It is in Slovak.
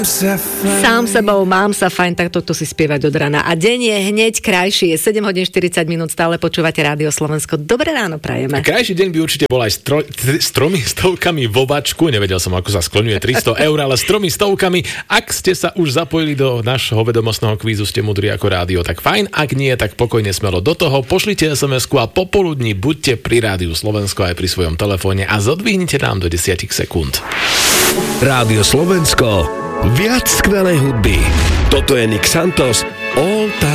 Sám sebou mám sa fajn, tak toto si spievať od rana. A deň je hneď krajší, je 7 hodín 40 minút, stále počúvate Rádio Slovensko. Dobré ráno prajeme. A krajší deň by určite bol aj s 300 vo vačku, nevedel som, ako sa skloňuje 300 eur, ale s 300. Ak ste sa už zapojili do našho vedomostného kvízu, ste múdri ako rádio, tak fajn, ak nie, tak pokojne smelo do toho, pošlite SMS-ku a popoludní buďte pri Rádiu Slovensko aj pri svojom telefóne a zodvihnite nám do 10 sekúnd. Rádio Slovensko, viac skvelej hudby. Toto je Nick Santos, All Time.